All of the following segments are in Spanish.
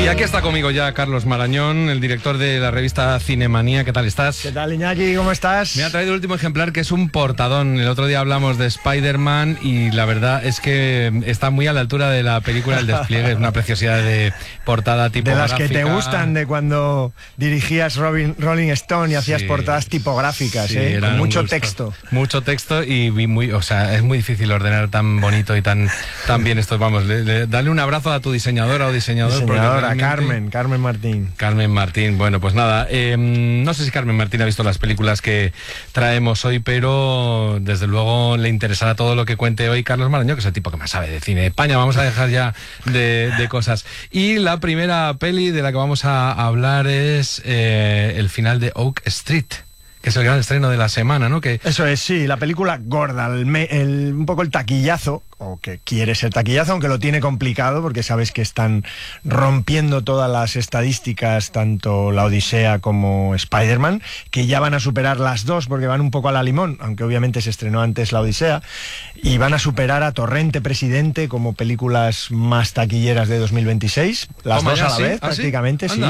Y aquí está conmigo ya Carlos Marañón, el director de la revista Cinemanía. ¿Qué tal estás? ¿Qué tal, Iñaki? ¿Cómo estás? Me ha traído el último ejemplar, que es un portadón. El otro día hablamos de Spider-Man y la verdad es que está muy a la altura de la película. El despliegue es una preciosidad de portada tipográfica. De las que te gustan, de cuando dirigías Rolling Stone y hacías portadas tipográficas, sí, con mucho texto. Mucho texto y o sea, es muy difícil ordenar tan bonito y tan bien esto. Vamos, dale un abrazo a tu diseñadora o diseñador. Diseñadora, Carmen Martín. Carmen Martín, bueno, pues nada, no sé si Carmen Martín ha visto las películas que traemos hoy, pero desde luego le interesará todo lo que cuente hoy Carlos Marañón, que es el tipo que más sabe de cine de España. Vamos a dejar ya de cosas. Y la primera peli de la que vamos a hablar es el final de Oak Street, que es el gran estreno de la semana, ¿no? Eso es, sí, la película gorda, un poco el taquillazo, o que quiere ser taquillazo, aunque lo tiene complicado, porque sabes que están rompiendo todas las estadísticas, tanto La Odisea como Spider-Man, que ya van a superar las dos, porque van un poco a la limón, aunque obviamente se estrenó antes La Odisea, y van a superar a Torrente, Presidente, como películas más taquilleras de 2026, las dos a la vez, prácticamente, sí.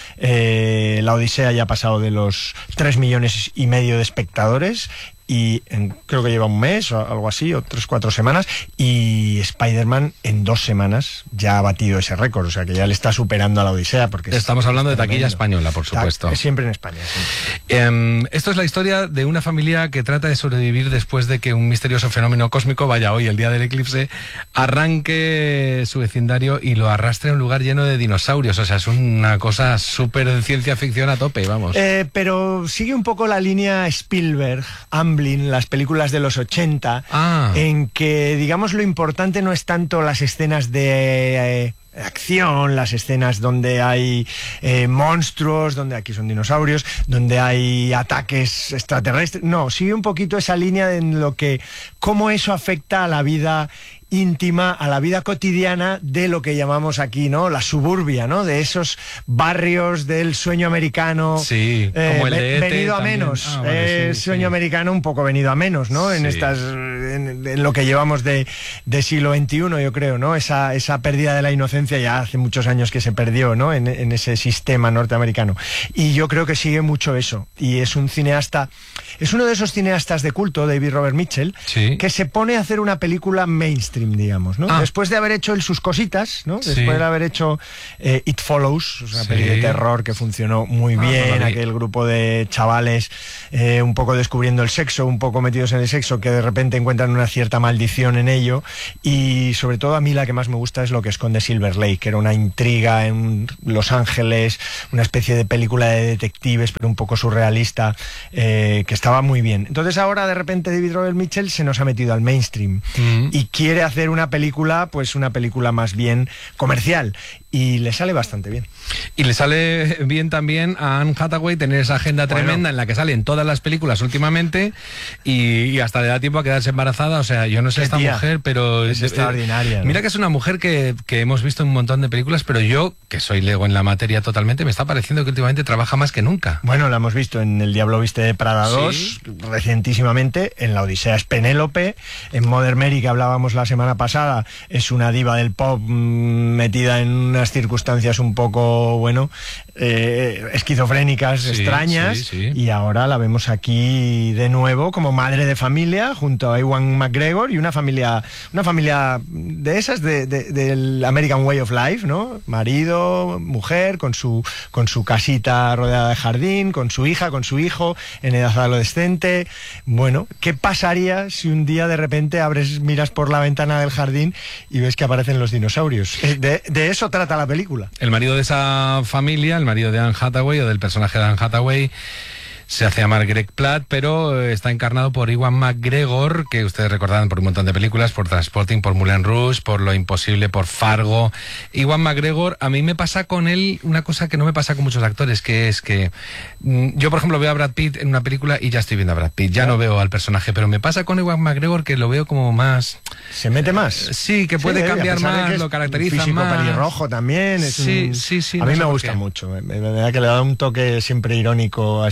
La Odisea ya ha pasado de los 3,5 millones de espectadores y creo que lleva un mes o algo así, o 3-4 semanas, y Spider-Man en 2 semanas ya ha batido ese récord, o sea que ya le está superando a La Odisea. Porque estamos hablando de taquilla española, por supuesto. Siempre en España. Siempre. Esto es la historia de una familia que trata de sobrevivir después de que un misterioso fenómeno cósmico, vaya hoy, el día del eclipse, arranque su vecindario y lo arrastre a un lugar lleno de dinosaurios. O sea, es una cosa súper de ciencia ficción a tope, vamos. Pero sigue un poco la línea Spielberg, Amblin, las películas de los 80, en que, digamos, lo importante no es tanto las escenas de acción, las escenas donde hay monstruos, donde aquí son dinosaurios, donde hay ataques extraterrestres. No, sigue un poquito esa línea en lo que, cómo eso afecta a la vida íntima, a la vida cotidiana de lo que llamamos aquí, ¿no? La suburbia, ¿no? De esos barrios del sueño americano. Sí, como el de venido a menos. Sueño americano un poco venido a menos, ¿no? En en lo que llevamos de siglo XXI, yo creo, ¿no? Esa pérdida de la inocencia ya hace muchos años que se perdió, ¿no? En ese sistema norteamericano. Y yo creo que sigue mucho eso. Y es un cineasta, es uno de esos cineastas de culto, David Robert Mitchell, que se pone a hacer una película mainstream, digamos, ¿no? Después de haber hecho sus cositas, ¿no? Después de haber hecho It Follows, una peli de terror que funcionó muy bien, aquel grupo de chavales un poco descubriendo el sexo, un poco metidos en el sexo, que de repente encuentran una cierta maldición en ello. Y sobre todo a mí la que más me gusta es Lo que esconde Silver Lake, que era una intriga en Los Ángeles, una especie de película de detectives, pero un poco surrealista, que estaba muy bien. Entonces ahora de repente David Robert Mitchell se nos ha metido al mainstream y quiere hacer una película, pues una película más bien comercial, y le sale bastante bien. Y le sale bien también a Anne Hathaway tener esa agenda tremenda en la que salen todas las películas últimamente y hasta le da tiempo a quedarse embarazada. O sea, yo no sé esta mujer, pero es extraordinaria, ¿no? Mira que es una mujer que hemos visto en un montón de películas, pero yo, que soy lego en la materia totalmente, me está pareciendo que últimamente trabaja más que nunca. Bueno, la hemos visto en El Diablo Viste de Prada 2, recentísimamente, en La Odisea es Penélope, en Mother Mary, que hablábamos la semana pasada, es una diva del pop metida en unas circunstancias un poco, bueno, esquizofrénicas, extrañas, y ahora la vemos aquí de nuevo como madre de familia junto a Ewan McGregor y una familia de esas del American Way of Life, ¿no? Marido, mujer, con su casita rodeada de jardín, con su hija, con su hijo en edad adolescente. Bueno, ¿qué pasaría si un día de repente miras por la ventana del jardín y ves que aparecen los dinosaurios? De eso trata la película. El marido de esa familia, el marido de Anne Hathaway, o del personaje de Anne Hathaway, se hace llamar Greg Platt, pero está encarnado por Ewan McGregor, que ustedes recordarán por un montón de películas, por Transporting, por Moulin Rouge, por Lo Imposible, por Fargo. Ewan McGregor, a mí me pasa con él una cosa que no me pasa con muchos actores, que es que yo, por ejemplo, veo a Brad Pitt en una película y ya estoy viendo a Brad Pitt, ya no veo al personaje, pero me pasa con Ewan McGregor que lo veo como más... ¿Se mete más? Sí, que puede cambiar más, lo caracteriza físico más. Pelirrojo también. Sí. A mí me gusta mucho, me da que le da un toque siempre irónico, así como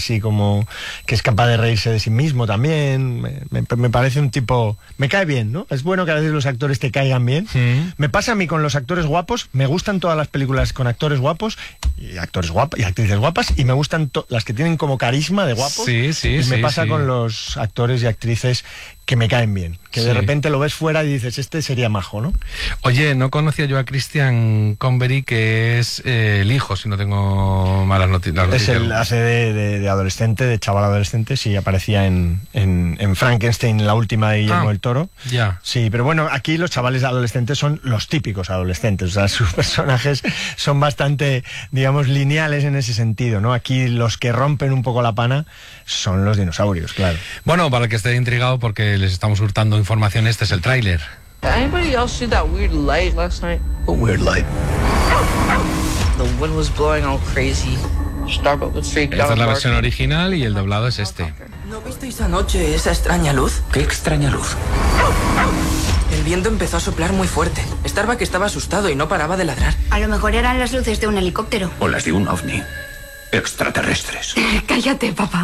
que es capaz de reírse de sí mismo también. Me parece un tipo... Me cae bien, ¿no? Es bueno que a veces los actores te caigan bien. Me pasa a mí con los actores guapos. Me gustan todas las películas con actores guapos y actrices guapas, y me gustan las que tienen como carisma de guapos. Me pasa con los actores y actrices que me caen bien, que de repente lo ves fuera y dices, este sería majo, ¿no? Oye, no conocía yo a Christian Convery, que es el hijo, si no tengo malas noticias. Es el hace de adolescente, de chaval adolescente, sí, aparecía en Frankenstein, la última de Guillermo del Toro. Ya. Sí, pero bueno, aquí los chavales adolescentes son los típicos adolescentes, o sea, sus personajes son bastante, digamos, lineales en ese sentido, ¿no? Aquí los que rompen un poco la pana son los dinosaurios, claro. Bueno, para el que esté intrigado, porque les estamos hurtando información, este es el tráiler. Anybody else see that weird light last night? What weird light? The wind was blowing all crazy. Starbucks was freaked out. Esta es la versión original y el doblado es este. ¿No visteis anoche esa extraña luz? ¿Qué extraña luz? El viento empezó a soplar muy fuerte. Starbuck estaba asustado y no paraba de ladrar. A lo mejor eran las luces de un helicóptero. O las de un ovni. Extraterrestres. Cállate, papá.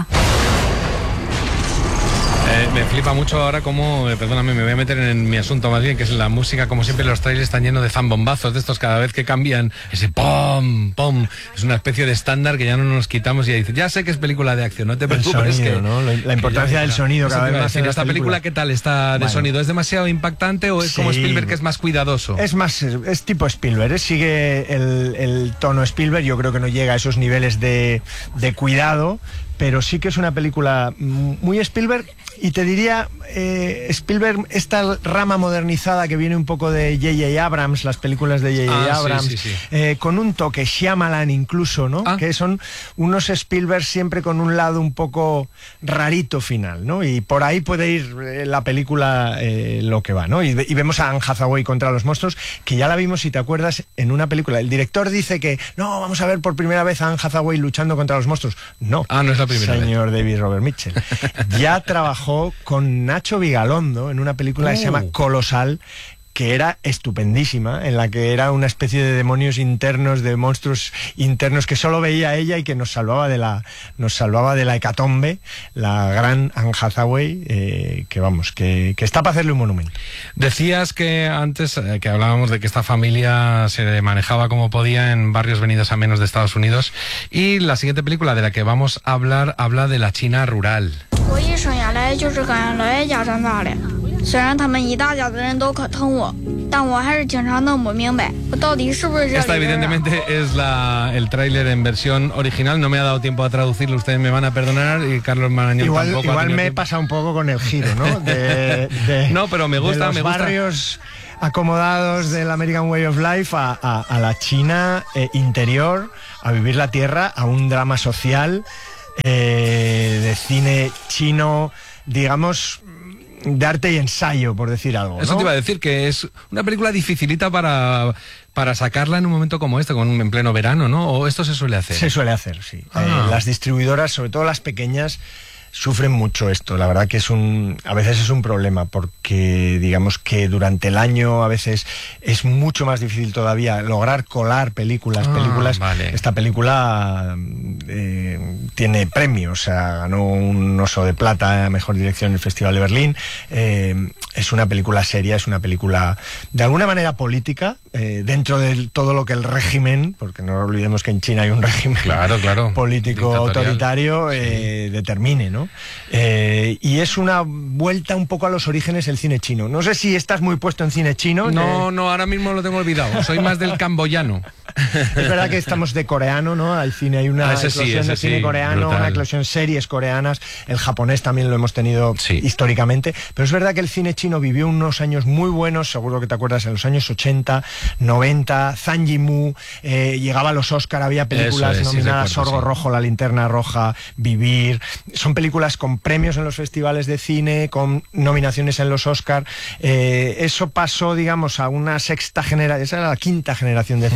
Me flipa mucho ahora cómo, perdóname, me voy a meter en mi asunto más bien, que es la música. Como siempre, los trailers están llenos de zambombazos de estos cada vez que cambian. Ese pom, pom, es una especie de estándar que ya no nos quitamos y ya dices, ya sé que es película de acción, no te preocupes. Sonido, que, ¿no? La importancia del sonido cada vez más en esta película, ¿qué tal está de sonido? ¿Es demasiado impactante o es como Spielberg, que es más cuidadoso? Es tipo Spielberg, sigue el tono Spielberg. Yo creo que no llega a esos niveles de cuidado, pero sí que es una película muy Spielberg. Y te diría, Spielberg, esta rama modernizada que viene un poco de J.J. Abrams, las películas de J.J. Abrams, con un toque Shyamalan incluso, ¿no? Que son unos Spielberg siempre con un lado un poco rarito final, ¿no? Y por ahí puede ir la película lo que va, ¿no? Y vemos a Anne Hathaway contra los monstruos, que ya la vimos, si te acuerdas, en una película. El director dice que, no, vamos a ver por primera vez a Anne Hathaway luchando contra los monstruos. No, no es la primera vez. Señor David Robert Mitchell. Ya trabajó con Nacho Vigalondo en una película que se llama Colosal, que era estupendísima, en la que era una especie de demonios internos, de monstruos internos que solo veía ella y que nos salvaba de la hecatombe, la gran Anne Hathaway, que está para hacerle un monumento. Decías que antes, que hablábamos de que esta familia se manejaba como podía en barrios venidos a menos de Estados Unidos, y la siguiente película de la que vamos a hablar habla de la China rural. Esta evidentemente es el tráiler en versión original. No me ha dado tiempo a traducirlo, ustedes me van a perdonar, y Carlos Marañón tampoco. Igual me pasa un poco con el giro, ¿no? No, pero me gusta, de los barrios acomodados del American Way of Life a la China interior, a vivir la tierra, a un drama social de cine chino, digamos, de arte y ensayo, por decir algo, ¿no? Eso te iba a decir, que es una película dificilita para sacarla en un momento como este, en pleno verano, ¿no? ¿O esto se suele hacer? Se suele hacer, sí. Las distribuidoras, sobre todo las pequeñas, sufren mucho esto. La verdad que a veces es un problema, porque digamos que durante el año a veces es mucho más difícil todavía lograr colar películas. Vale. Esta película tiene premios, o sea, ganó un Oso de Plata a Mejor Dirección en el Festival de Berlín. Es una película seria, es una película de alguna manera política, dentro de todo lo que el régimen, porque no olvidemos que en China hay un régimen político autoritario, determine, ¿no? Y es una vuelta un poco a los orígenes del cine chino. No sé si estás muy puesto en cine chino. No, ahora mismo lo tengo olvidado. Soy más del camboyano. Es verdad que estamos de coreano, ¿no? Hay una eclosión de cine coreano, brutal. Una eclosión de series coreanas. El japonés también lo hemos tenido históricamente. Pero es verdad que el cine chino vivió unos años muy buenos, seguro que te acuerdas, en los años 80, 90. Zhang Yimou llegaba a los Oscar, había películas nominadas, Sorgo Rojo, La Linterna Roja, Vivir. Son películas con premios en los festivales de cine, con nominaciones en los Oscar. Eso pasó, digamos, a una sexta generación, esa era la quinta generación de cine chino,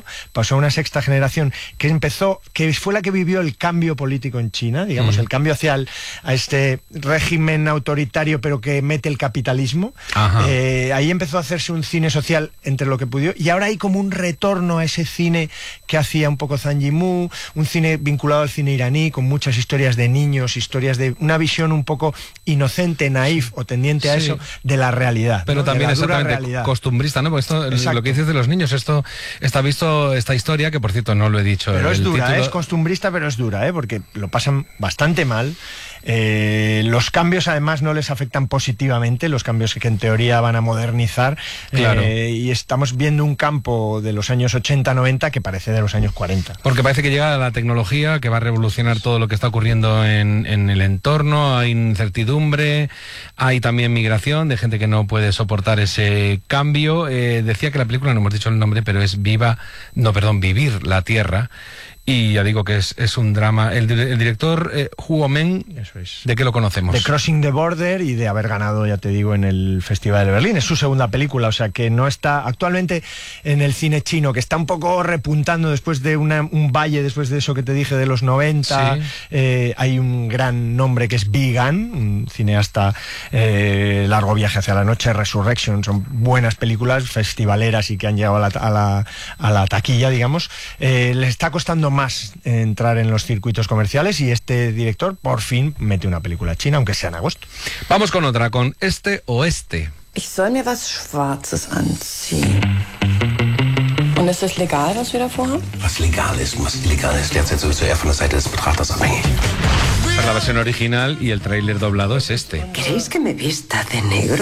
pasó a una sexta generación que fue la que vivió el cambio político en China, digamos, el cambio a este régimen autoritario pero que mete el capitalismo. Ahí empezó a hacerse un cine social entre lo que pudo, y ahora hay como un retorno a ese cine que hacía un poco Zhang Yimou, un cine vinculado al cine iraní, con muchas historias de niños, historias de una visión un poco inocente, naif o tendiente a eso de la realidad. Pero ¿no? también exactamente costumbrista, ¿no? Porque esto, lo que dices de los niños, esto está visto, esta historia, que por cierto no lo he dicho. Pero es dura, título... es costumbrista, pero es dura, porque lo pasan bastante mal. Los cambios además no les afectan positivamente, los cambios que en teoría van a modernizar, claro. Y estamos viendo un campo de los años 80-90 que parece de los años 40. Porque parece que llega la tecnología que va a revolucionar todo lo que está ocurriendo en el entorno, hay incertidumbre, hay también migración de gente que no puede soportar ese cambio. Decía que la película, no hemos dicho el nombre, pero es Vivir la Tierra. Y ya digo que es un drama. El director Hugo Men, eso es. ¿De qué lo conocemos? De Crossing the Border y de haber ganado, ya te digo, en el Festival de Berlín. Es su segunda película, o sea que no está actualmente en el cine chino, que está un poco repuntando después de un valle, después de eso que te dije de los 90. Sí. Hay un gran nombre que es Bi Gan, un cineasta, Largo Viaje hacia la Noche, Resurrection. Son buenas películas festivaleras y que han llegado a la taquilla, digamos. Le está costando más entrar en los circuitos comerciales, y este director por fin mete una película china, aunque sea en agosto. Vamos con otra, con Este Oeste. Ich soll mir was Schwarzes anziehen. Und ist es legal, was wir da vorhaben? Was legal ist und was illegal ist, derzeit sowieso eher von der Seite des Betrachters abhängig. Esta es la versión original y el tráiler doblado es este. ¿Queréis que me vista de negro?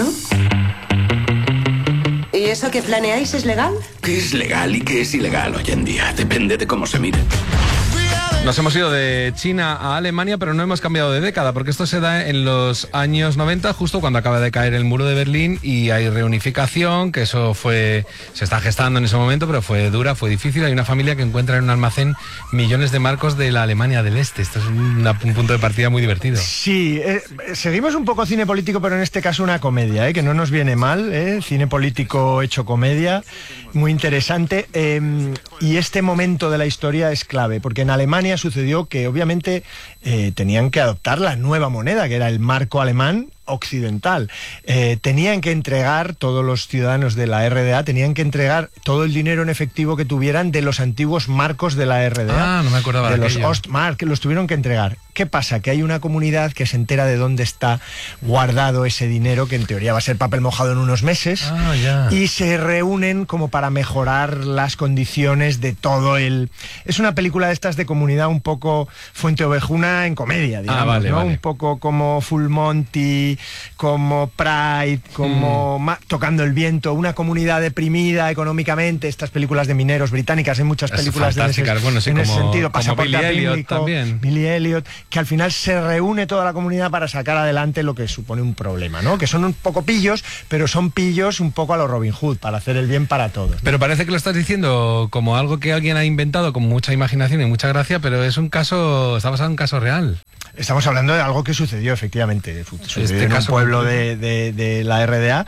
¿Y eso que planeáis es legal? ¿Qué es legal y qué es ilegal hoy en día? Depende de cómo se mire. Nos hemos ido de China a Alemania, pero no hemos cambiado de década, porque esto se da en los años 90, justo cuando acaba de caer el muro de Berlín, y hay reunificación, que eso se está gestando en ese momento, pero fue dura, fue difícil. Hay una familia que encuentra en un almacén millones de marcos de la Alemania del Este. Esto es un punto de partida muy divertido. Sí, seguimos un poco cine político, pero en este caso una comedia, que no nos viene mal, cine político hecho comedia, muy interesante. Y este momento de la historia es clave, porque en Alemania sucedió que obviamente tenían que adoptar la nueva moneda, que era el marco alemán occidental. Tenían que entregar, todos los ciudadanos de la RDA tenían que entregar todo el dinero en efectivo que tuvieran de los antiguos marcos de la RDA. No me acordaba de los Ostmark, que los tuvieron que entregar. ¿Qué pasa? Que hay una comunidad que se entera de dónde está guardado ese dinero, que en teoría va a ser papel mojado en unos meses, y se reúnen como para mejorar las condiciones de todo el... Es una película de estas de comunidad un poco Fuente Ovejuna en comedia, digamos, ¿no? Un poco como Full Monty, como Pride, como Tocando el Viento, una comunidad deprimida económicamente. Estas películas de mineros británicas, hay muchas películas en ese sentido. Como Billy Elliot también. Billy Elliot, que al final se reúne toda la comunidad para sacar adelante lo que supone un problema, ¿no? Que son un poco pillos, pero son pillos un poco a lo Robin Hood, para hacer el bien para todos, ¿no? Pero parece que lo estás diciendo como algo que alguien ha inventado con mucha imaginación y mucha gracia, pero es un caso, está basado en un caso real. Estamos hablando de algo que sucedió, efectivamente. Sucedió en un pueblo de la RDA,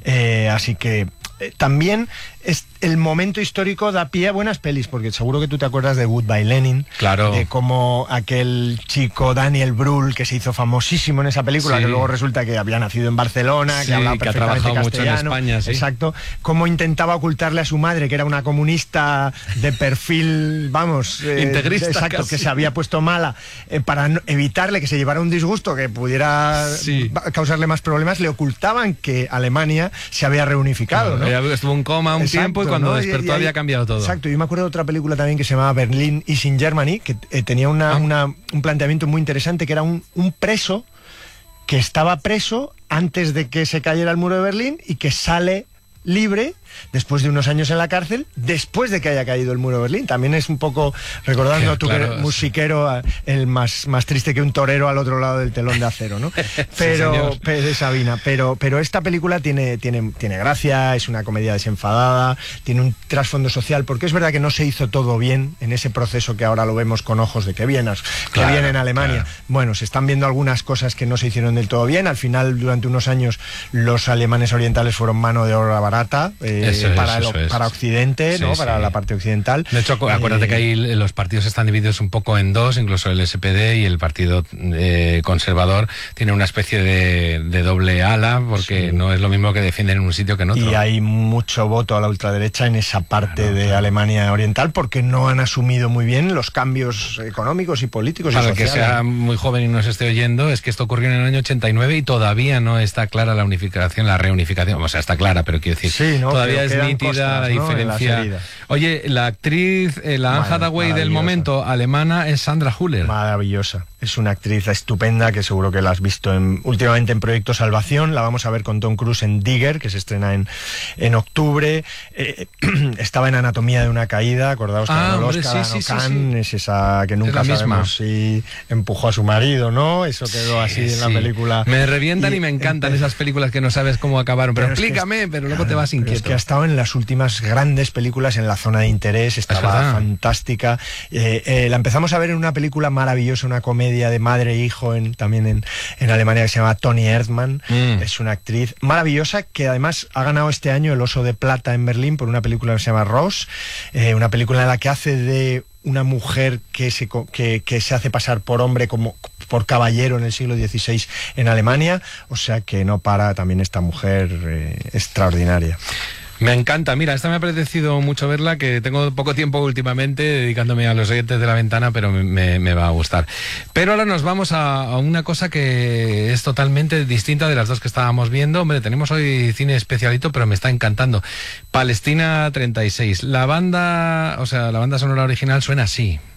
así que también el momento histórico da pie a buenas pelis, porque seguro que tú te acuerdas de Goodbye Lenin, claro, de cómo aquel chico Daniel Brühl, que se hizo famosísimo en esa película, que luego resulta que había nacido en Barcelona, que hablaba perfectamente que ha trabajado castellano, mucho en España, exacto, cómo intentaba ocultarle a su madre que era una comunista de perfil, vamos, integrista, exacto, casi, que se había puesto mala, para evitarle que se llevara un disgusto que pudiera causarle más problemas. Le ocultaban que Alemania se había reunificado, ¿no? Estuvo en coma un tiempo, y cuando despertó había cambiado todo. Exacto, yo me acuerdo de otra película también que se llamaba Berlin is in Germany, que tenía un planteamiento muy interesante, que era un preso que estaba preso antes de que se cayera el muro de Berlín y que sale libre después de unos años en la cárcel, después de que haya caído el muro de Berlín. También es un poco, recordando tú que eres musiquero, el más triste que un torero al otro lado del telón de acero, ¿no? Pero de Sabina. Pero esta película tiene gracia, es una comedia desenfadada, tiene un trasfondo social, porque es verdad que no se hizo todo bien en ese proceso que ahora lo vemos con ojos de que viene en Alemania. Claro. Bueno, se están viendo algunas cosas que no se hicieron del todo bien. Al final, durante unos años, los alemanes orientales fueron mano de obra barata, para Occidente, ¿no? Para la parte occidental. De hecho, acuérdate que ahí los partidos están divididos un poco en dos, incluso el SPD y el Partido Conservador tiene una especie de doble ala, porque no es lo mismo que defienden en un sitio que en otro. Y hay mucho voto a la ultraderecha en esa parte de Alemania Oriental, porque no han asumido muy bien los cambios económicos y políticos. Para el que sea muy joven y nos esté oyendo, es que esto ocurrió en el año 89 y todavía no está clara la unificación, la reunificación. O sea, está clara, pero quiero decir, todavía es nítida la diferencia. Oye, la actriz, la Anne Hathaway del momento, alemana, es Sandra Hüller. Maravillosa. Es una actriz estupenda que seguro que la has visto últimamente en Proyecto Salvación. La vamos a ver con Tom Cruise en Digger, que se estrena en octubre. Estaba en Anatomía de una caída, acordaos que ganó el Oscar, es esa que nunca sabemos si empujó a su marido, ¿no? Eso quedó así en la película. Me revientan y me encantan esas películas que no sabes cómo acabaron, pero explícame, pero luego te vas inquieto. Es que ha estado en las últimas grandes películas en la zona de interés, estaba fantástica. La empezamos a ver en una película maravillosa, una comedia de madre e hijo también en Alemania, que se llama Toni Erdmann. Es una actriz maravillosa que además ha ganado este año el Oso de Plata en Berlín por una película que se llama Rose, una película en la que hace de una mujer que se hace pasar por hombre, como por caballero en el siglo XVI en Alemania, o sea que no para también esta mujer extraordinaria. Me encanta, mira, esta me ha apetecido mucho verla, que tengo poco tiempo últimamente dedicándome a Los Oyentes de la Ventana, pero me va a gustar. Pero ahora nos vamos a una cosa que es totalmente distinta de las dos que estábamos viendo. Hombre, tenemos hoy cine especialito, pero me está encantando. Palestina 36. La banda sonora original suena así.